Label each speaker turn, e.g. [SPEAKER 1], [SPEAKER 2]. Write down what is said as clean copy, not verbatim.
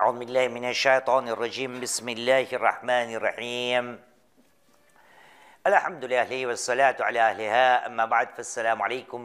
[SPEAKER 1] أعوذ بالله من الشيطان الرجيم. بسم الله الرحمن الرحيم. الحمد لله والصلاة على أهلها، أما بعد، فالسلام عليكم